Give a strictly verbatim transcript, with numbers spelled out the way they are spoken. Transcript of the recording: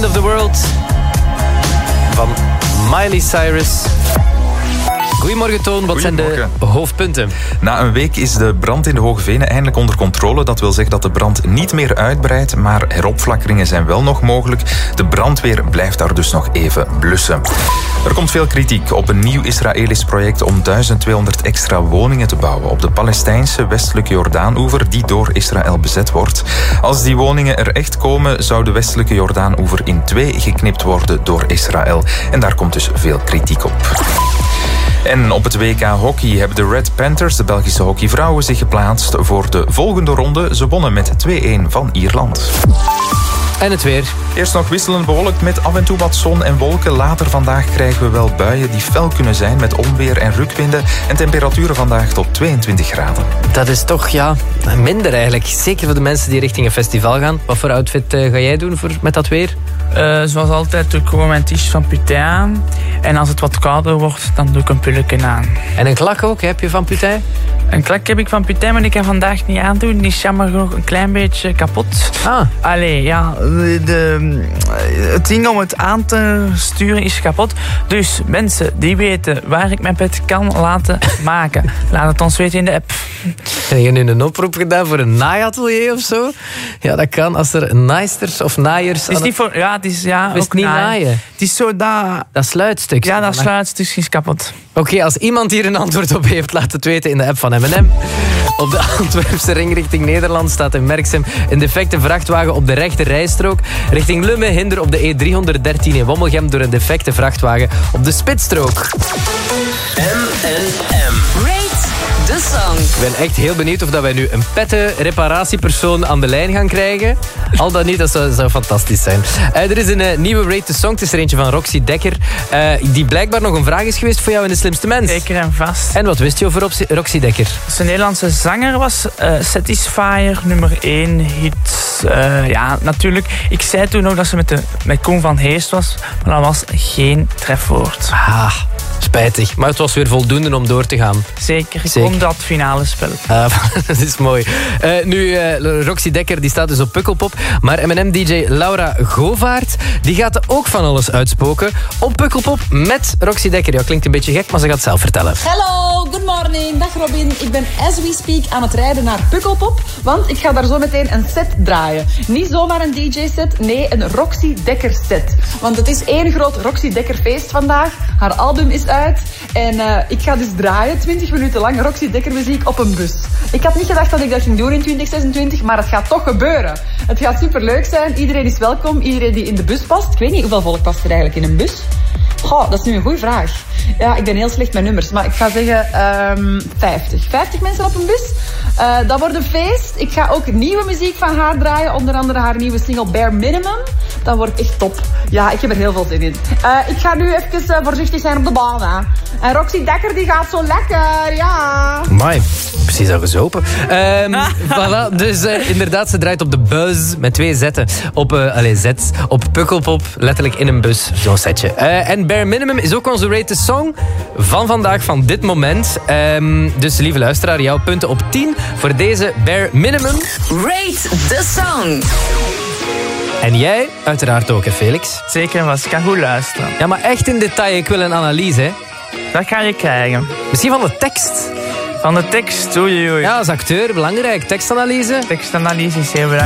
End of the World van Miley Cyrus. Goedemorgen Toon, wat zijn de hoofdpunten? Na een week is de brand in de Hoge Venen eindelijk onder controle. Dat wil zeggen dat de brand niet meer uitbreidt, maar heropflakkeringen zijn wel nog mogelijk. De brandweer blijft daar dus nog even blussen. Er komt veel kritiek op een nieuw Israëlisch project om duizend tweehonderd extra woningen te bouwen op de Palestijnse westelijke Jordaan-oever die door Israël bezet wordt. Als die woningen er echt komen, zou de westelijke Jordaan-oever in twee geknipt worden door Israël. En daar komt dus veel kritiek op. En op het W K hockey hebben de Red Panthers, de Belgische hockeyvrouwen, zich geplaatst voor de volgende ronde. Ze wonnen met twee-een van Ierland. En het weer. Eerst nog wisselend bewolkt met af en toe wat zon en wolken. Later vandaag krijgen we wel buien die fel kunnen zijn met onweer en rukwinden. En temperaturen vandaag tot tweeëntwintig graden. Dat is toch, ja, minder eigenlijk. Zeker voor de mensen die richting een festival gaan. Wat voor outfit uh, ga jij doen voor, met dat weer? Uh, zoals altijd doe ik gewoon mijn t-shirt van Putain aan. En als het wat kouder wordt, dan doe ik een pulletje aan. En een klak ook, heb je van Putain? Een klak heb ik van Putain, maar die kan vandaag niet aandoen. Die is jammer genoeg een klein beetje kapot. Ah. Allee, ja, de, de, het ding om het aan te sturen is kapot. Dus mensen die weten waar ik mijn pet kan laten maken, laat het ons weten in de app. Heb je nu een oproep gedaan voor een naaiatelier of zo? Ja, dat kan als er naaisters of naaiers... Het is niet voor... Ja, het is ja, het is ook niet naaien. naaien. Het is zo dat... Dat sluitstuk. Ja, dat sluitstuk is kapot. Oké, okay, als iemand hier een antwoord op heeft, laat het weten in de app van M en M. Op de Antwerpse ring richting Nederland staat in Merksem een defecte vrachtwagen op de rechter rijstrook. Richting Lumme hinder op de E driehonderddertien in Wommelgem door een defecte vrachtwagen op de spitsstrook. M en M. Rate the song. Ik ben echt heel benieuwd of dat wij nu een pette reparatiepersoon aan de lijn gaan krijgen. Al dan niet, dat zou, zou fantastisch zijn. Uh, er is een uh, nieuwe Rate the Song. Het is er eentje van Roxy Dekker. Uh, die blijkbaar nog een vraag is geweest voor jou in De Slimste Mens. Zeker en vast. En wat wist je over Roxy, Roxy Dekker? Als een Nederlandse zanger was, uh, Satisfyer, nummer één hit. Uh, ja, natuurlijk. Ik zei toen ook dat ze met, de, met Koen van Heest was, maar dat was geen trefwoord. Ah, spijtig. Maar het was weer voldoende om door te gaan. Zeker. Ik Zeker. won dat finale spel. Uh, dat is mooi. Uh, nu, uh, Roxy Dekker die staat dus op Pukkelpop. Maar M en M-D J Laura Govaert die gaat er ook van alles uitspoken op Pukkelpop met Roxy Dekker. Ja, klinkt een beetje gek, maar ze gaat het zelf vertellen. Hallo, good morning. Dag Robin. Ik ben as we speak aan het rijden naar Pukkelpop, want ik ga daar zo meteen een set draaien. Niet zomaar een D J-set, nee, een Roxy Dekker set. Want het is één groot Roxy Dekker feest vandaag. Haar album is uit en uh, ik ga dus draaien, twintig minuten lang, Roxy Dekker muziek op een bus. Ik had niet gedacht dat ik dat ging doen in twintig zesentwintig, maar het gaat toch gebeuren. Het gaat superleuk zijn, iedereen is welkom, iedereen die in de bus past. Ik weet niet hoeveel volk past er eigenlijk in een bus. Goh, dat is nu een goede vraag. Ja, ik ben heel slecht met nummers, maar ik ga zeggen um, vijftig. vijftig mensen op een bus. Uh, dat wordt een feest. Ik ga ook nieuwe muziek van haar draaien. Onder andere haar nieuwe single Bare Minimum. Dat wordt echt top. Ja, ik heb er heel veel zin in. Uh, ik ga nu even uh, voorzichtig zijn op de baan. Hè. En Roxy Dekker die gaat zo lekker. Ja. Amai, precies al gezopen. Um, voilà, dus uh, inderdaad, ze draait op de buzz met twee zetten. Op, uh, allez, zets. Op Pukkelpop, letterlijk in een bus. Zo'n setje. Uh, en Bare Minimum is ook onze Rate the Song van vandaag, van dit moment. Um, dus lieve luisteraar, jouw punten op tien voor deze Bare Minimum. Rate the Song. En jij uiteraard ook, hè, Felix? Zeker en vast. Ik kan goed luisteren. Ja, maar echt in detail. Ik wil een analyse, hè. Dat ga je krijgen. Misschien van de tekst. Van de tekst, oei oei. Ja, als acteur, belangrijk. Tekstanalyse. Tekstanalyse is heel belangrijk.